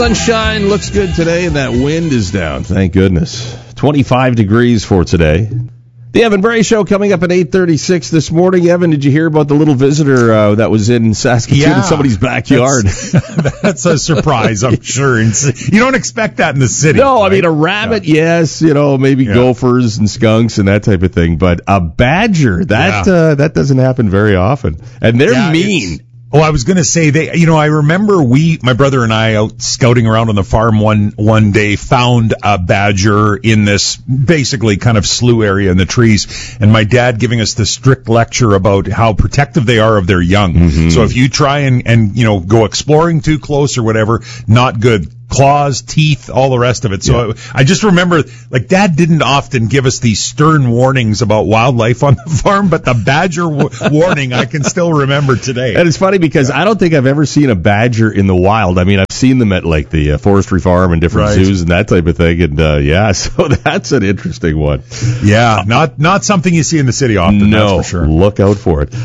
Sunshine looks good today, and that wind is down. Thank goodness. 25 degrees for today. The Evan Bray Show coming up at 8:36 this morning. Evan, did you hear about the little visitor that was in Saskatoon in somebody's backyard? That's a surprise, I'm sure. You don't expect that in the city. No, right? I mean, a rabbit, yes, maybe gophers and skunks and that type of thing. But a badger, that doesn't happen very often. And they're mean. I was going to say I remember my brother and I out scouting around on the farm one day found a badger in this basically kind of slough area in the trees, and my dad giving us this strict lecture about how protective they are of their young. Mm-hmm. So if you try and go exploring too close or whatever, not good. Claws, teeth, all the rest of it. So I just remember, Dad didn't often give us these stern warnings about wildlife on the farm, but the badger warning I can still remember today. And it's funny because I don't think I've ever seen a badger in the wild. I mean, I've seen them at the forestry farm and different zoos and that type of thing. And so that's an interesting one. Yeah, not something you see in the city often. No, that's for sure. Look out for it.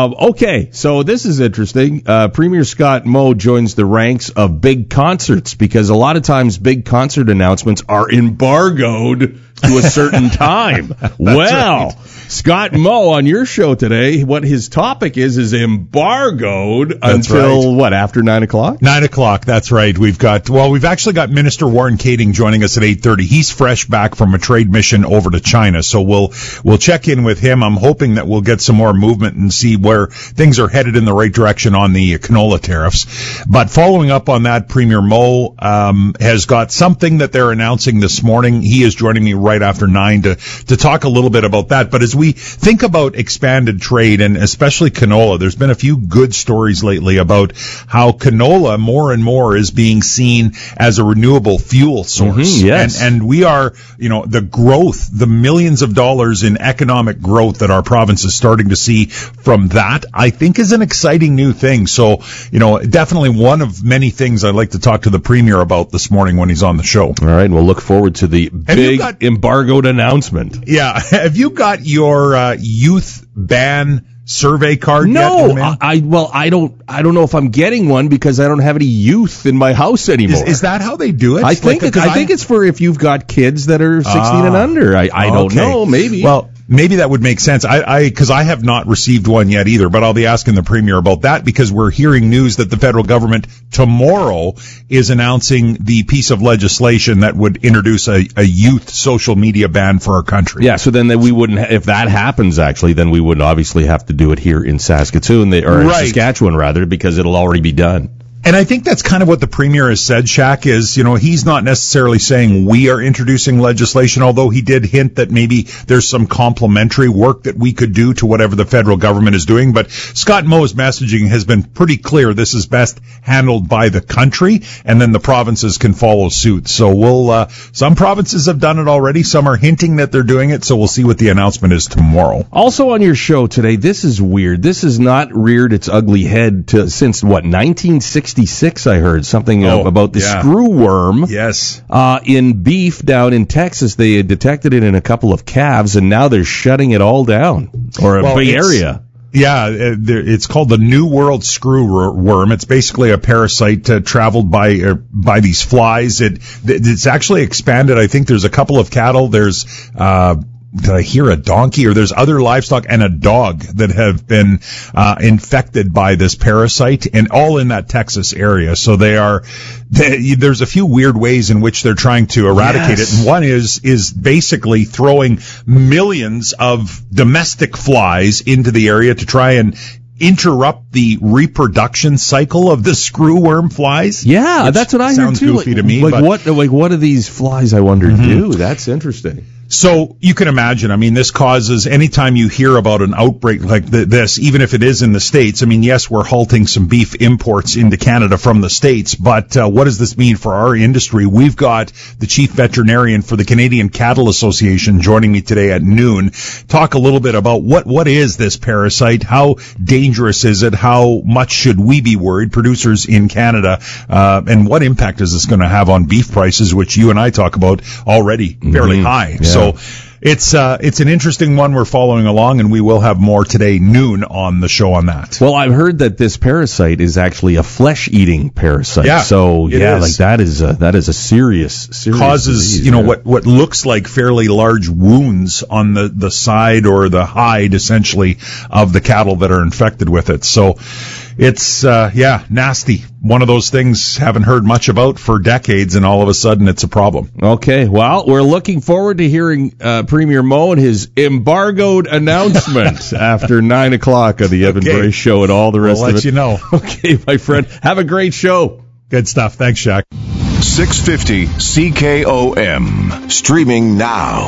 Okay, so this is interesting. Premier Scott Moe joins the ranks of big concerts because a lot of times big concert announcements are embargoed to a certain time. Right. Scott Moe on your show today, what his topic is embargoed until, after 9 o'clock? 9 o'clock, that's right. We've actually got Minister Warren Kading joining us at 8:30. He's fresh back from a trade mission over to China, so we'll check in with him. I'm hoping that we'll get some more movement and see where things are headed in the right direction on the canola tariffs. But following up on that, Premier Moe has got something that they're announcing this morning. He is joining me right after 9 to talk a little bit about that. But as we think about expanded trade, and especially canola, there's been a few good stories lately about how canola more and more is being seen as a renewable fuel source. Mm-hmm, yes. And we are, the growth, the millions of dollars in economic growth that our province is starting to see from that, I think is an exciting new thing. So, definitely one of many things I'd like to talk to the Premier about this morning when he's on the show. All right, we'll look forward to the big embargoed announcement. Yeah. Have you got your youth ban survey card yet? No, I don't know if I'm getting one because I don't have any youth in my house anymore. Is that how they do it? I think it's for if you've got kids that are 16 and under. I don't know, maybe. Well, maybe that would make sense. Because I have not received one yet either, but I'll be asking the Premier about that because we're hearing news that the federal government tomorrow is announcing the piece of legislation that would introduce a youth social media ban for our country. Yeah, so then we wouldn't, if that happens actually, then we would obviously have to do it here in Saskatoon, or in Saskatchewan rather, because it'll already be done. And I think that's kind of what the Premier has said, Shaq, is, he's not necessarily saying we are introducing legislation, although he did hint that maybe there's some complementary work that we could do to whatever the federal government is doing. But Scott Moe's messaging has been pretty clear. This is best handled by the country, and then the provinces can follow suit. So some provinces have done it already. Some are hinting that they're doing it. So we'll see what the announcement is tomorrow. Also on your show today, this is weird. This has not reared its ugly head since 1966, I heard something about the screw worm. Yes. In beef down in Texas, they had detected it in a couple of calves, and now they're shutting it all down. Bay Area. Yeah, it's called the New World screw worm. It's basically a parasite traveled by these flies. It's actually expanded. I think there's a couple of cattle. There's did I hear a donkey, or there's other livestock and a dog that have been infected by this parasite, and all in that Texas area. So there's a few weird ways in which they're trying to eradicate it. And one is basically throwing millions of domestic flies into the area to try and interrupt the reproduction cycle of the screwworm flies. Yeah, that's what I heard too. Sounds goofy to me. What do these flies, I wonder, do? That's interesting. So you can imagine, I mean, this causes, anytime you hear about an outbreak like this, even if it is in the States, I mean, yes, we're halting some beef imports into Canada from the States, but what does this mean for our industry? We've got the chief veterinarian for the Canadian Cattle Association joining me today at noon. Talk a little bit about what is this parasite? How dangerous is it? How much should we be worried, producers in Canada? And what impact is this going to have on beef prices, which you and I talk about already fairly high? Yeah. So It's an interesting one we're following along, and we will have more today noon on the show on that. Well, I've heard that this parasite is actually a flesh-eating parasite. Yeah, so like that is a serious causes disease, what looks like fairly large wounds on the side or the hide, essentially, of the cattle that are infected with it. So it's nasty. One of those things haven't heard much about for decades, and all of a sudden it's a problem. Okay, well, we're looking forward to hearing Premier Mo and his embargoed announcement after 9 o'clock on the Evan Bray Show and all the rest of it. We'll let you know. Okay, my friend. Have a great show. Good stuff. Thanks, Shaq. 650 CKOM. Streaming now.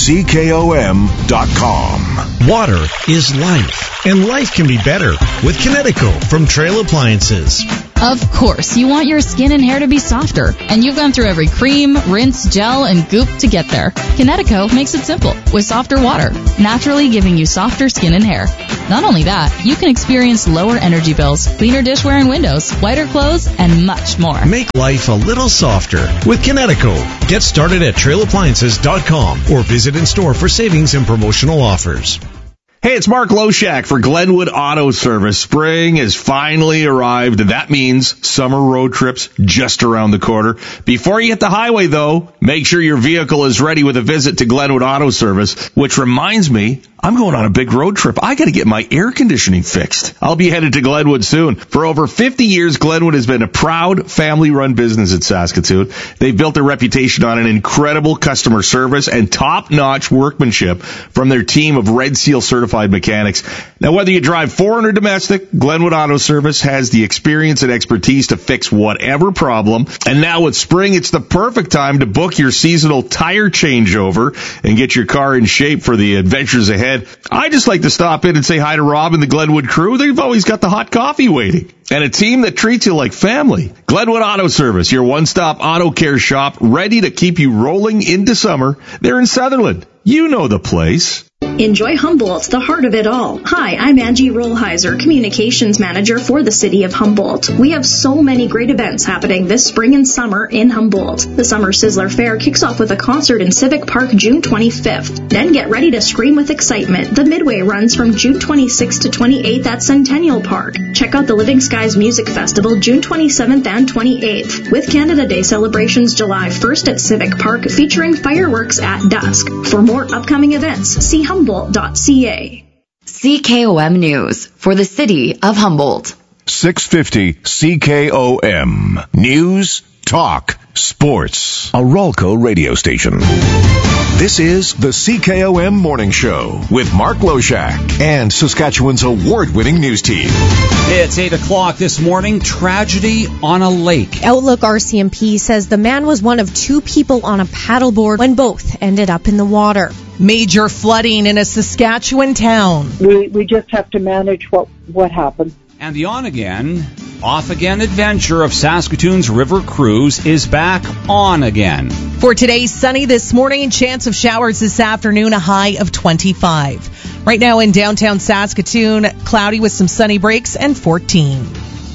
CKOM.com. Water is life, and life can be better with Kinetico from Trail Appliances. Of course, you want your skin and hair to be softer, and you've gone through every cream, rinse, gel, and goop to get there. Kinetico makes it simple with softer water, naturally giving you softer skin and hair. Not only that, you can experience lower energy bills, cleaner dishware and windows, whiter clothes, and much more. Make life a little softer with Kinetico. Get started at trailappliances.com or visit in store for savings and promotional offers. Hey, it's Mark Loshak for Glenwood Auto Service. Spring has finally arrived, and that means summer road trips just around the corner. Before you hit the highway, though, make sure your vehicle is ready with a visit to Glenwood Auto Service, which reminds me, I'm going on a big road trip. I got to get my air conditioning fixed. I'll be headed to Glenwood soon. For over 50 years, Glenwood has been a proud family-run business in Saskatoon. They've built their reputation on an incredible customer service and top-notch workmanship from their team of Red Seal certified mechanics. Now, whether you drive foreign or domestic, Glenwood Auto Service has the experience and expertise to fix whatever problem. And now with spring, it's the perfect time to book your seasonal tire changeover and get your car in shape for the adventures ahead. I just like to stop in and say hi to Rob and the Glenwood crew. They've always got the hot coffee waiting. And a team that treats you like family. Glenwood Auto Service, your one-stop auto care shop, ready to keep you rolling into summer. They're in Sutherland. You know the place. Enjoy Humboldt, the heart of it all. Hi, I'm Angie Rollheiser, Communications Manager for the City of Humboldt. We have so many great events happening this spring and summer in Humboldt. The Summer Sizzler Fair kicks off with a concert in Civic Park June 25th. Then get ready to scream with excitement. The Midway runs from June 26th to 28th at Centennial Park. Check out the Living Skies Music Festival June 27th and 28th, with Canada Day celebrations July 1st at Civic Park featuring fireworks at dusk. For more upcoming events, see Humboldt.ca. CKOM News for the City of Humboldt. 650 CKOM. News, talk, sports. A Rolco radio station. This is the CKOM Morning Show with Mark Loshak and Saskatchewan's award-winning news team. It's 8 o'clock this morning. Tragedy on a lake. Outlook RCMP says the man was one of two people on a paddleboard when both ended up in the water. Major flooding in a Saskatchewan town. We just have to manage what happened. And the on-again, off-again adventure of Saskatoon's river cruise is back on again. For today, sunny this morning, chance of showers this afternoon, a high of 25. Right now in downtown Saskatoon, cloudy with some sunny breaks and 14.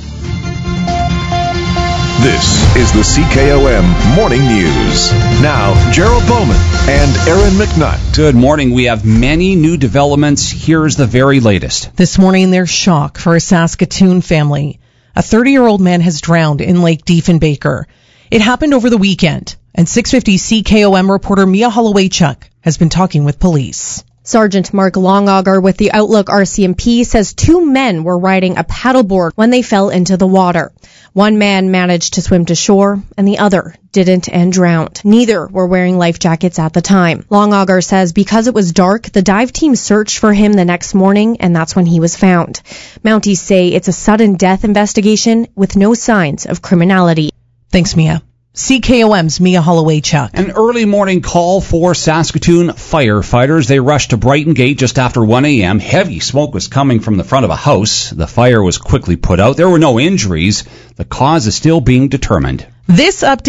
This is the CKOM Morning News. Now, Gerald Bowman and Aaron McNutt. Good morning. We have many new developments. Here's the very latest. This morning, there's shock for a Saskatoon family. A 30-year-old man has drowned in Lake Diefenbaker. It happened over the weekend, and 650 CKOM reporter Mia Holloway-Chuck has been talking with police. Sergeant Mark Longauger with the Outlook RCMP says two men were riding a paddleboard when they fell into the water. One man managed to swim to shore, and the other didn't and drowned. Neither were wearing life jackets at the time. Longauger says because it was dark, the dive team searched for him the next morning, and that's when he was found. Mounties say it's a sudden death investigation with no signs of criminality. Thanks, Mia. CKOM's Mia Holloway-Chuck. An early morning call for Saskatoon firefighters. They rushed to Brighton Gate just after 1 a.m. Heavy smoke was coming from the front of a house. The fire was quickly put out. There were no injuries. The cause is still being determined. This update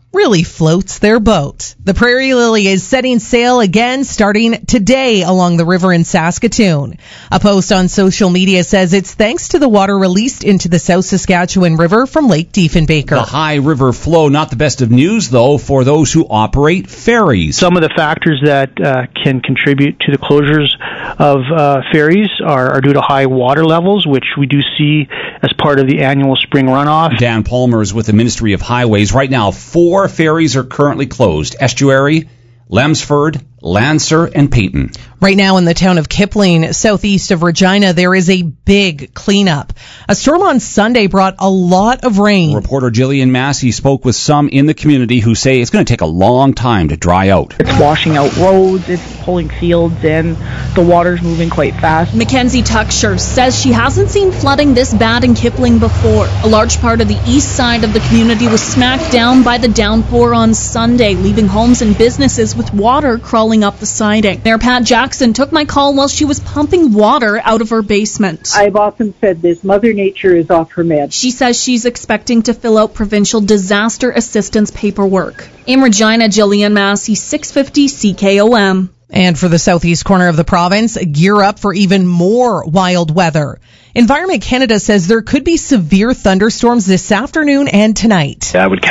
really floats their boat. The Prairie Lily is setting sail again starting today along the river in Saskatoon. A post on social media says it's thanks to the water released into the South Saskatchewan River from Lake Diefenbaker. The high river flow, not the best of news, though, for those who operate ferries. Some of the factors that can contribute to the closures of ferries are due to high water levels, which we do see as part of the annual spring runoff. Dan Palmer is with the Ministry of Highways. Right now, 4 ferries are currently closed. Estuary, Lemsford, Lancer, and Peyton. Right now in the town of Kipling, southeast of Regina, there is a big cleanup. A storm on Sunday brought a lot of rain. Reporter Jillian Massey spoke with some in the community who say it's going to take a long time to dry out. It's washing out roads, it's pulling fields in, the water's moving quite fast. Mackenzie Tucksher says she hasn't seen flooding this bad in Kipling before. A large part of the east side of the community was smacked down by the downpour on Sunday, leaving homes and businesses with water crawling up the siding. Mayor Pat Jackson took my call while she was pumping water out of her basement. I've often said this, Mother Nature is off her meds. She says she's expecting to fill out provincial disaster assistance paperwork. In Regina, Jillian Massey, 650 CKOM. And for the southeast corner of the province, gear up for even more wild weather. Environment Canada says there could be severe thunderstorms this afternoon and tonight. I would